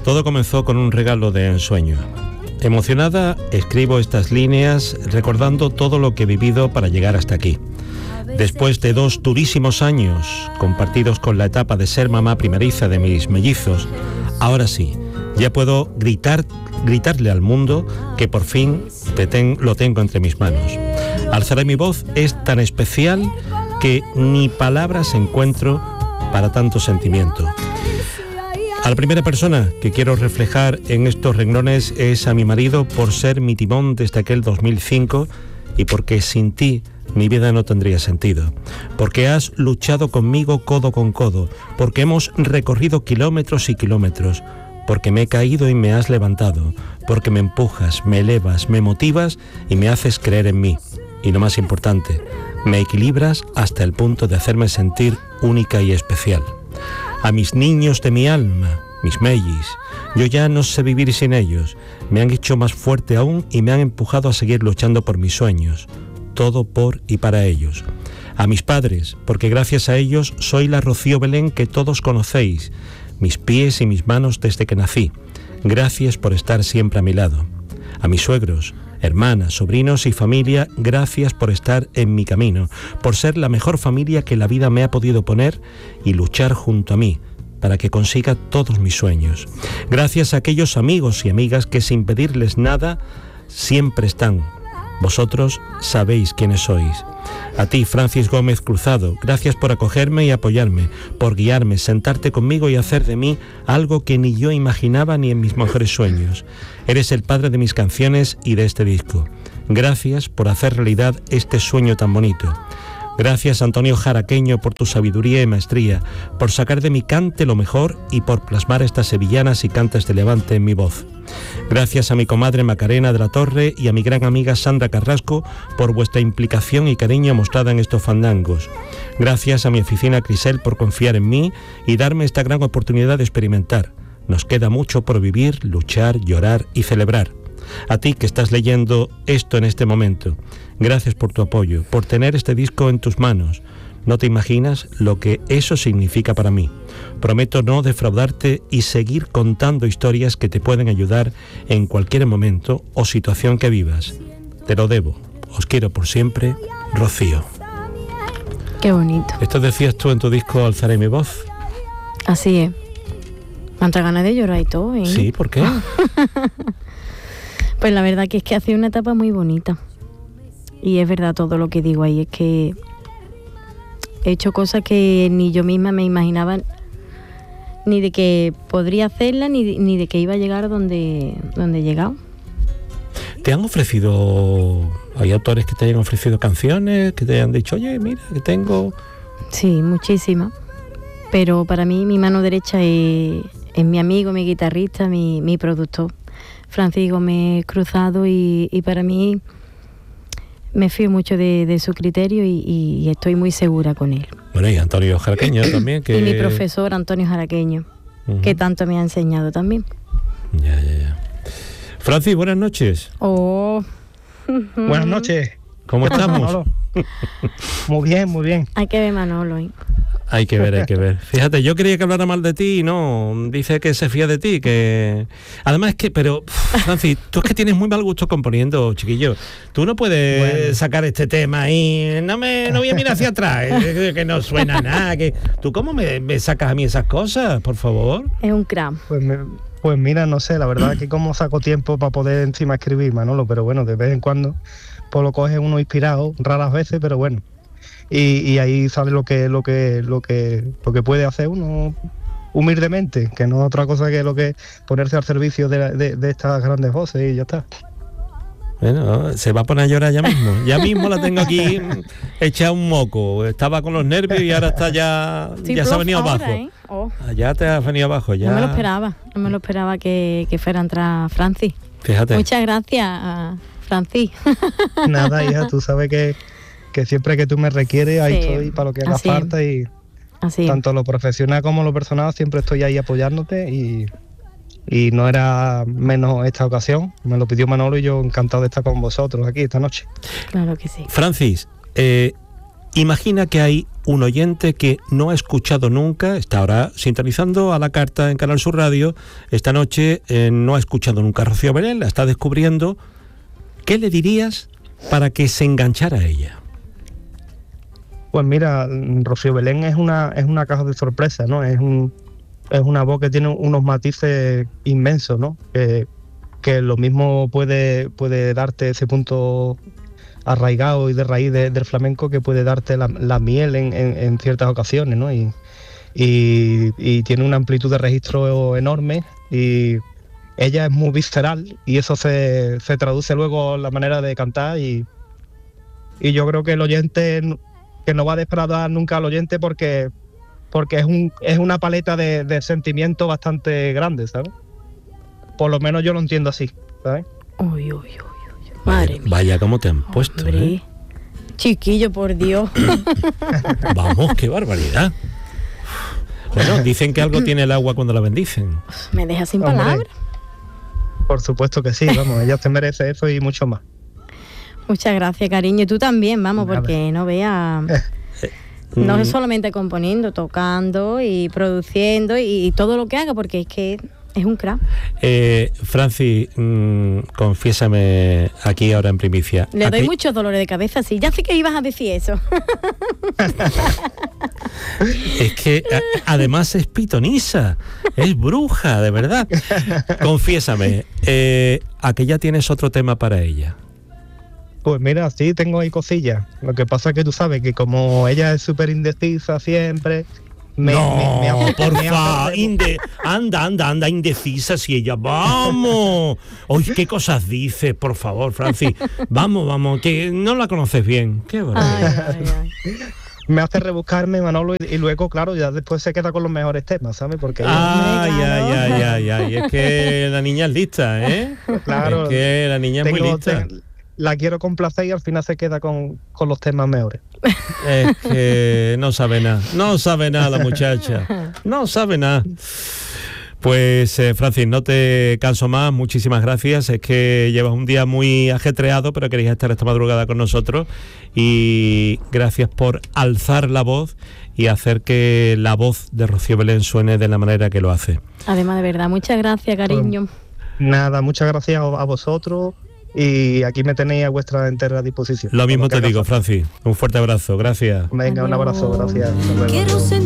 Todo comenzó con un regalo de ensueño. Emocionada, escribo estas líneas recordando todo lo que he vivido para llegar hasta aquí. Después de 2 durísimos años compartidos con la etapa de ser mamá primeriza de mis mellizos, ahora sí, ya puedo gritarle al mundo que por fin lo tengo entre mis manos. Alzaré mi voz es tan especial que ni palabras encuentro para tanto sentimiento. A la primera persona que quiero reflejar en estos renglones es a mi marido por ser mi timón desde aquel 2005 y porque sin ti mi vida no tendría sentido, porque has luchado conmigo codo con codo, porque hemos recorrido kilómetros y kilómetros, porque me he caído y me has levantado, porque me empujas, me elevas, me motivas y me haces creer en mí. Y lo más importante, me equilibras hasta el punto de hacerme sentir única y especial. A mis niños de mi alma, mis mellis, yo ya no sé vivir sin ellos. Me han hecho más fuerte aún y me han empujado a seguir luchando por mis sueños. Todo por y para ellos. A mis padres, porque gracias a ellos soy la Rocío Belén que todos conocéis, mis pies y mis manos desde que nací. Gracias por estar siempre a mi lado. A mis suegros, hermanas, sobrinos y familia, gracias por estar en mi camino, por ser la mejor familia que la vida me ha podido poner y luchar junto a mí para que consiga todos mis sueños. Gracias a aquellos amigos y amigas que sin pedirles nada siempre están. Vosotros sabéis quiénes sois. A ti, Francis Gómez Cruzado, gracias por acogerme y apoyarme, por guiarme, sentarte conmigo y hacer de mí algo que ni yo imaginaba ni en mis mejores sueños. Eres el padre de mis canciones y de este disco. Gracias por hacer realidad este sueño tan bonito. Gracias, Antonio Jaraqueño, por tu sabiduría y maestría, por sacar de mi cante lo mejor y por plasmar estas sevillanas y cantes de Levante en mi voz. Gracias a mi comadre Macarena de la Torre y a mi gran amiga Sandra Carrasco por vuestra implicación y cariño mostrada en estos fandangos. Gracias a mi oficina Crisel por confiar en mí y darme esta gran oportunidad de experimentar. Nos queda mucho por vivir, luchar, llorar y celebrar. A ti que estás leyendo esto en este momento, gracias por tu apoyo, por tener este disco en tus manos. No te imaginas lo que eso significa para mí. Prometo no defraudarte y seguir contando historias que te pueden ayudar en cualquier momento o situación que vivas. Te lo debo. Os quiero por siempre, Rocío. Qué bonito. ¿Esto decías tú en tu disco Alzaré mi voz? Así es. Me han ganas de llorar y todo, ¿eh? Sí, ¿por qué? Pues la verdad que es que ha sido una etapa muy bonita. Y es verdad todo lo que digo ahí, es que he hecho cosas que ni yo misma me imaginaba, ni de que podría hacerla, ni de que iba a llegar donde he llegado. ¿Te han ofrecido, hay autores que te hayan ofrecido canciones, que te hayan dicho, oye, mira, que tengo...? Sí, muchísimas. Pero para mí mi mano derecha es mi amigo, mi guitarrista, mi productor, Francis Gómez Cruzado, y para mí me fío mucho de su criterio y estoy muy segura con él. Bueno, y Antonio Jaraqueño también. Y mi profesor Antonio Jaraqueño, que tanto me ha enseñado también. Ya. Francis, buenas noches. Oh. Buenas noches. ¿Cómo estamos? Muy bien. Hay que ver Manolo, ¿eh? Hay que ver. Fíjate, yo quería que hablara mal de ti y no, dice que se fía de ti, que... Además es que, pero, Francis, tú es que tienes muy mal gusto componiendo, chiquillo. Tú no puedes sacar este tema ahí, no voy a mirar hacia atrás, que no suena nada, que... ¿Tú cómo me sacas a mí esas cosas, por favor? Es un cram. Pues mira, no sé, la verdad es que cómo saco tiempo para poder encima escribir, Manolo, pero bueno, de vez en cuando, pues lo coge uno inspirado, raras veces, pero bueno. Y ahí sale lo que puede hacer uno humildemente, que no es otra cosa que lo que ponerse al servicio de estas grandes voces y ya está. Bueno, se va a poner a llorar ya mismo. Ya mismo la tengo aquí hecha un moco. Estaba con los nervios y ahora está ya se ha venido abajo. Ya te has venido abajo. Ya. No me lo esperaba que fuera a entrar Francis. Fíjate. Muchas gracias, Francis. Nada, hija, tú sabes que siempre que tú me requieres, ahí estoy para lo que haga falta y tanto lo profesional como lo personal siempre estoy ahí apoyándote y no era menos esta ocasión. Me lo pidió Manolo y yo encantado de estar con vosotros aquí esta noche. Claro que sí. Francis, Imagina que hay un oyente que no ha escuchado nunca, está ahora sintonizando a la carta en Canal Sur Radio, esta noche no ha escuchado nunca a Rocío Belén, la está descubriendo. ¿Qué le dirías para que se enganchara a ella? Pues mira, Rocío Belén es una caja de sorpresa, ¿no? Es una voz que tiene unos matices inmensos, ¿no? Que lo mismo puede darte ese punto arraigado y de raíz del flamenco que puede darte la miel en ciertas ocasiones, ¿no? Y tiene una amplitud de registro enorme, y ella es muy visceral, y eso se traduce luego en la manera de cantar, y yo creo que el oyente, que no va a defraudar nunca al oyente, porque es una paleta de sentimientos bastante grande, ¿sabes? Por lo menos yo lo entiendo así, ¿sabes? Uy. Madre mía. Vaya cómo te han puesto, ¿eh? Chiquillo, por Dios. Vamos, qué barbaridad. Bueno, dicen que algo tiene el agua cuando la bendicen. Me deja sin Hombre, palabras. Por supuesto que sí, vamos, ella se merece eso y mucho más. Muchas gracias, cariño. Y tú también, vamos, Nada. porque no veas... No es solamente componiendo, tocando y produciendo y todo lo que haga, porque es que es un crack. Francis, confiésame aquí ahora en primicia. Le doy muchos dolores de cabeza, sí. Ya sé que ibas a decir eso. Es que además es pitonisa, es bruja, de verdad. Confiésame, ¿a que ya tienes otro tema para ella? Pues mira, sí, tengo ahí cosillas. Lo que pasa es que tú sabes que como ella es súper indecisa siempre... Por favor, anda, indecisa si ella... ¡Vamos! Oye, ¿qué cosas dices, por favor, Francis? Vamos, que no la conoces bien. Qué barbaridad. Ay. Me hace rebuscarme, Manolo, y luego, claro, ya después se queda con los mejores temas, ¿sabes? Porque Ay, es que la niña es lista, ¿eh? Claro, es que la niña es muy lista. La quiero complacer y al final se queda con los temas mejores. Es que no sabe nada la muchacha, no sabe nada. Pues Francis, no te canso más, muchísimas gracias. Es que llevas un día muy ajetreado, pero querías estar esta madrugada con nosotros, y gracias por alzar la voz y hacer que la voz de Rocío Belén suene de la manera que lo hace. Además, de verdad, muchas gracias, cariño. Nada, muchas gracias a vosotros, y aquí me tenéis a vuestra entera disposición. Lo mismo te digo, Francis, un fuerte abrazo, gracias. Venga, un abrazo, gracias. Hasta luego.